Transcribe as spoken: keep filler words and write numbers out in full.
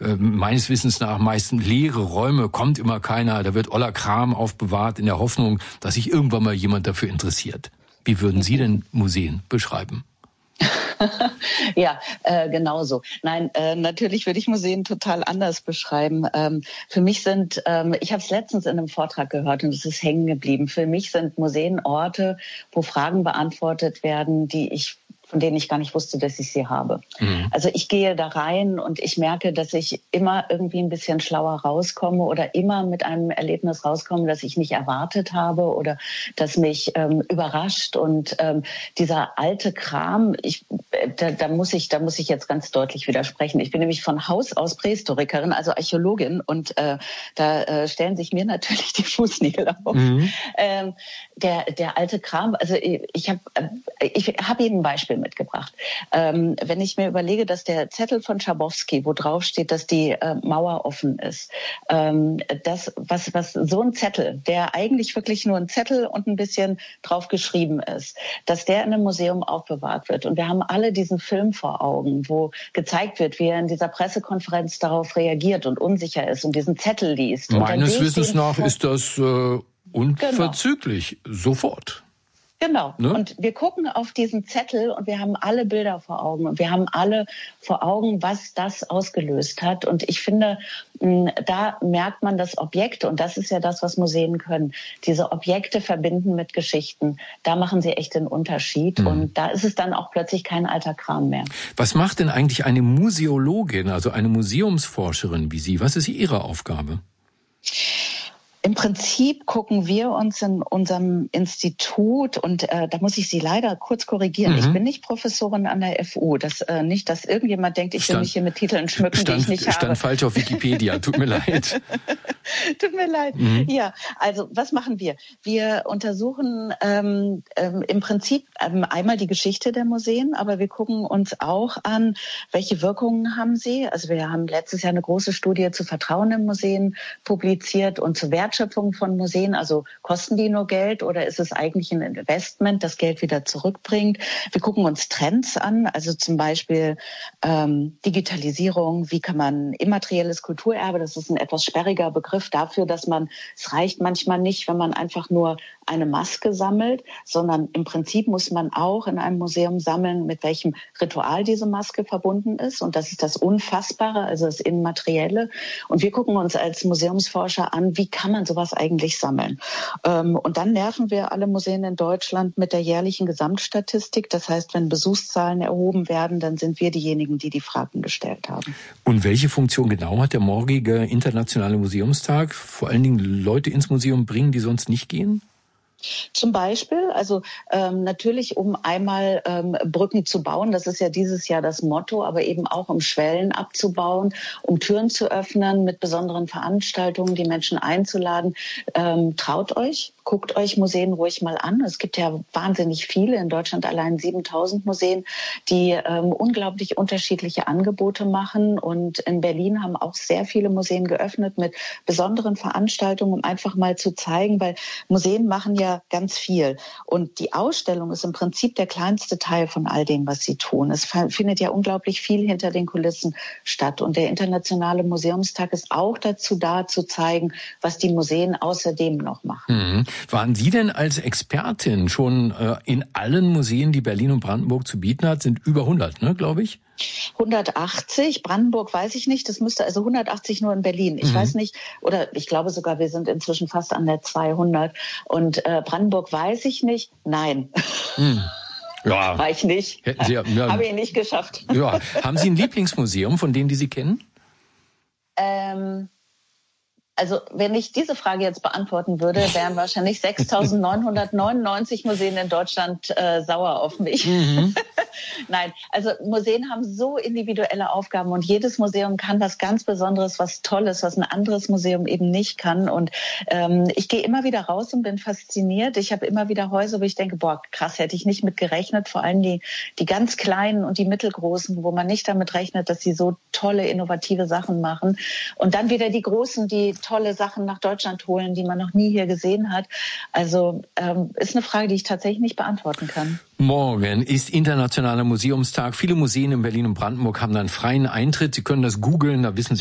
äh, meines Wissens nach meistens leere Räume, kommt immer keiner, da wird oller Kram aufbewahrt in der Hoffnung, dass sich irgendwann mal jemand dafür interessiert. Wie würden Sie denn Museen beschreiben? Ja, äh, genauso. Nein, äh, natürlich würde ich Museen total anders beschreiben. Ähm, für mich sind, ähm, ich habe es letztens in einem Vortrag gehört und es ist hängen geblieben. Für mich sind Museen Orte, wo Fragen beantwortet werden, die ich von denen ich gar nicht wusste, dass ich sie habe. Mhm. Also ich gehe da rein und ich merke, dass ich immer irgendwie ein bisschen schlauer rauskomme oder immer mit einem Erlebnis rauskomme, das ich nicht erwartet habe oder das mich ähm, überrascht. Und ähm, dieser alte Kram, ich, da, da muss ich, da muss ich jetzt ganz deutlich widersprechen. Ich bin nämlich von Haus aus Prähistorikerin, also Archäologin, und äh, da äh, stellen sich mir natürlich die Fußnägel auf. Mhm. Ähm, der, der alte Kram, also ich, ich habe ich hab Ihnen ein Beispiel mitgebracht. Ähm, wenn ich mir überlege, dass der Zettel von Schabowski, wo drauf steht, dass die äh, Mauer offen ist, ähm, das, was, was so ein Zettel, der eigentlich wirklich nur ein Zettel und ein bisschen drauf geschrieben ist, dass der in einem Museum aufbewahrt wird. Und wir haben alle diesen Film vor Augen, wo gezeigt wird, wie er in dieser Pressekonferenz darauf reagiert und unsicher ist und diesen Zettel liest. Meines Wissens nach ist das äh, unverzüglich, genau. Sofort. Genau. Ne? Und wir gucken auf diesen Zettel und wir haben alle Bilder vor Augen und wir haben alle vor Augen, was das ausgelöst hat. Und ich finde, da merkt man das Objekt, und das ist ja das, was Museen können, diese Objekte verbinden mit Geschichten. Da machen sie echt den Unterschied. Mhm. Und da ist es dann auch plötzlich kein alter Kram mehr. Was macht denn eigentlich eine Museologin, also eine Museumsforscherin wie Sie? Was ist Ihre Aufgabe? Im Prinzip gucken wir uns in unserem Institut, und äh, da muss ich Sie leider kurz korrigieren, mhm. ich bin nicht Professorin an der F U. Das, äh, nicht, dass irgendjemand denkt, ich stand, will mich hier mit Titeln schmücken, stand, die ich nicht stand habe. Stand falsch auf Wikipedia, tut mir leid. Tut mir leid. Mhm. Ja, also was machen wir? Wir untersuchen ähm, ähm, im Prinzip ähm, einmal die Geschichte der Museen, aber wir gucken uns auch an, welche Wirkungen haben sie. Also wir haben letztes Jahr eine große Studie zu Vertrauen in Museen publiziert und zu Wertschöpfung von Museen. Also kosten die nur Geld oder ist es eigentlich ein Investment, das Geld wieder zurückbringt? Wir gucken uns Trends an, also zum Beispiel ähm, Digitalisierung. Wie kann man immaterielles Kulturerbe, das ist ein etwas sperriger Begriff dafür, dass man, es reicht manchmal nicht, wenn man einfach nur eine Maske sammelt, sondern im Prinzip muss man auch in einem Museum sammeln, mit welchem Ritual diese Maske verbunden ist. Und das ist das Unfassbare, also das Immaterielle. Und wir gucken uns als Museumsforscher an, wie kann man sowas eigentlich sammeln? Und dann nerven wir alle Museen in Deutschland mit der jährlichen Gesamtstatistik. Das heißt, wenn Besuchszahlen erhoben werden, dann sind wir diejenigen, die die Fragen gestellt haben. Und welche Funktion genau hat der morgige Internationale Museumstag? Vor allen Dingen Leute ins Museum bringen, die sonst nicht gehen? Zum Beispiel, also ähm, natürlich, um einmal ähm, Brücken zu bauen, das ist ja dieses Jahr das Motto, aber eben auch um Schwellen abzubauen, um Türen zu öffnen, mit besonderen Veranstaltungen die Menschen einzuladen. Ähm, traut euch, guckt euch Museen ruhig mal an. Es gibt ja wahnsinnig viele, in Deutschland allein siebentausend Museen, die ähm, unglaublich unterschiedliche Angebote machen. Und in Berlin haben auch sehr viele Museen geöffnet mit besonderen Veranstaltungen, um einfach mal zu zeigen, weil Museen machen ja ganz viel. Und die Ausstellung ist im Prinzip der kleinste Teil von all dem, was sie tun. Es findet ja unglaublich viel hinter den Kulissen statt. Und der Internationale Museumstag ist auch dazu da, zu zeigen, was die Museen außerdem noch machen. Mhm. Waren Sie denn als Expertin schon äh, in allen Museen, die Berlin und Brandenburg zu bieten hat? Sind über hundert, ne, glaube ich? hundertachtzig, Brandenburg weiß ich nicht, das müsste also hundertachtzig nur in Berlin. Ich mhm. weiß nicht, oder ich glaube sogar, wir sind inzwischen fast an der zweihundert. Und äh, Brandenburg weiß ich nicht, nein. Mhm. Ja. War ich nicht. Hätten Sie, ja, habe ich nicht geschafft. Ja. Haben Sie ein Lieblingsmuseum, von denen, die Sie kennen? Ähm... Also wenn ich diese Frage jetzt beantworten würde, wären wahrscheinlich sechstausendneunhundertneunundneunzig Museen in Deutschland äh, sauer auf mich. Mhm. Nein, also Museen haben so individuelle Aufgaben und jedes Museum kann was ganz Besonderes, was Tolles, was ein anderes Museum eben nicht kann. Und ähm, ich gehe immer wieder raus und bin fasziniert. Ich habe immer wieder Häuser, wo ich denke, boah, krass, hätte ich nicht mit gerechnet. Vor allem die, die ganz kleinen und die mittelgroßen, wo man nicht damit rechnet, dass sie so tolle, innovative Sachen machen. Und dann wieder die großen, die tolle Sachen nach Deutschland holen, die man noch nie hier gesehen hat. Also ähm, ist eine Frage, die ich tatsächlich nicht beantworten kann. Morgen ist Internationaler Museumstag. Viele Museen in Berlin und Brandenburg haben dann freien Eintritt. Sie können das googeln, da wissen Sie